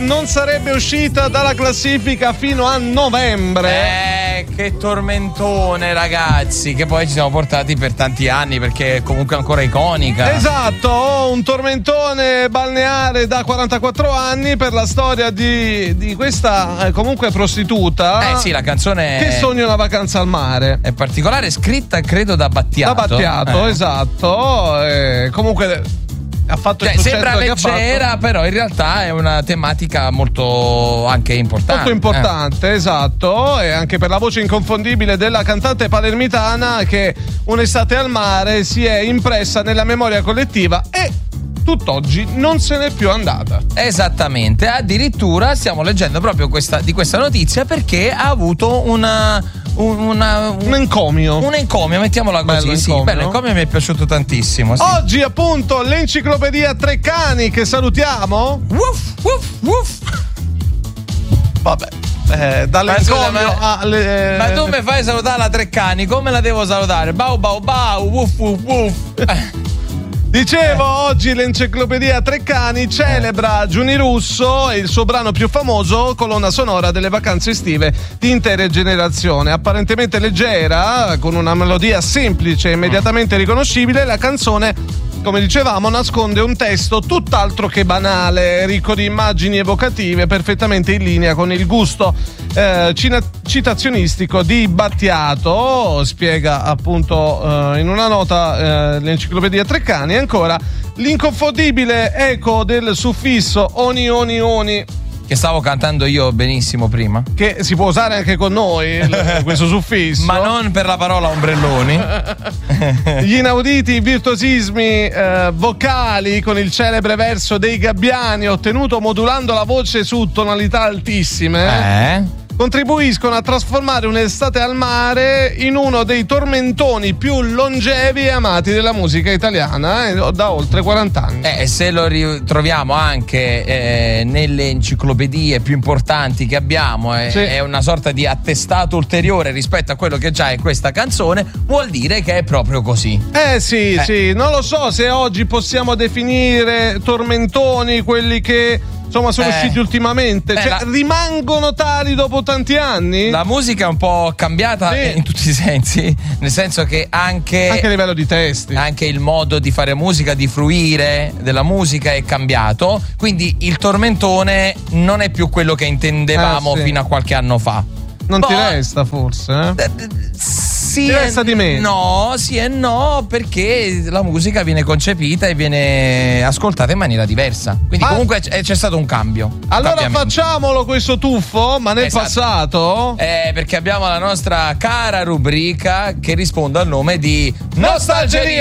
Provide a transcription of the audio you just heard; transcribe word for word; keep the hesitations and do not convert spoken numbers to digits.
non sarebbe uscita dalla classifica fino a novembre. Eh, che tormentone, ragazzi, che poi ci siamo portati per tanti anni perché è comunque ancora iconica. Esatto, un tormentone balneare da quarantaquattro anni per la storia di, di questa eh, comunque prostituta. Eh sì, la canzone che sogna una vacanza al mare. È particolare, scritta credo da Battiato. Da Battiato, eh. esatto. Eh, comunque ha fatto cioè, il sembra leggera, fatto. Però in realtà è una tematica molto anche importante. Molto importante, eh. esatto. E anche per la voce inconfondibile della cantante palermitana che un'estate al mare si è impressa nella memoria collettiva e tutt'oggi non se n'è più andata. Esattamente, addirittura stiamo leggendo proprio questa, di questa notizia perché ha avuto una un, una, un, un encomio. Un encomio, mettiamola così. Bello sì, encomio. bello, l'encomio mi è piaciuto tantissimo. Sì. Oggi appunto l'enciclopedia Treccani che salutiamo. Uff, uff, uff. Vabbè. Eh, dall'encomio ma, alle, eh... ma tu mi fai salutare la Treccani, come la devo salutare? Bau bau bau, uff uff uff. Dicevo, eh. oggi l'enciclopedia Treccani celebra Giuni Russo e il suo brano più famoso, colonna sonora delle vacanze estive di intere generazioni. Apparentemente leggera, con una melodia semplice e immediatamente riconoscibile, la canzone, come dicevamo, nasconde un testo tutt'altro che banale, ricco di immagini evocative, perfettamente in linea con il gusto eh, citazionistico di Battiato. Spiega appunto eh, in una nota eh, l'enciclopedia Treccani. Ancora l'inconfondibile eco del suffisso oni oni oni, che stavo cantando io benissimo prima, che si può usare anche con noi il, questo suffisso, ma non per la parola ombrelloni. Gli inauditi virtuosismi eh, vocali con il celebre verso dei Gabbiani ottenuto modulando la voce su tonalità altissime eh? contribuiscono a trasformare un'estate al mare in uno dei tormentoni più longevi e amati della musica italiana eh, da oltre quaranta anni. E eh, se lo ritroviamo anche eh, nelle enciclopedie più importanti che abbiamo, eh, sì. È una sorta di attestato ulteriore rispetto a quello che già è questa canzone, vuol dire che è proprio così. Eh sì, eh. sì, non lo so se oggi possiamo definire tormentoni quelli che insomma sono eh, usciti ultimamente, beh, cioè la, rimangono tali dopo tanti anni. La musica è un po' cambiata sì. in tutti i sensi, nel senso che anche anche a livello di testi, anche il modo di fare musica, di fruire della musica è cambiato, quindi il tormentone non è più quello che intendevamo eh, sì. fino a qualche anno fa. Non Bo- ti resta forse? Eh? Sì, ti resta di meno. No, sì e no, perché la musica viene concepita e viene ascoltata in maniera diversa. Quindi, ah, comunque c'è, c'è stato un cambio. Allora facciamolo questo tuffo, ma nel esatto. passato. Eh, perché abbiamo la nostra cara rubrica che risponde al nome di Nostalgeria.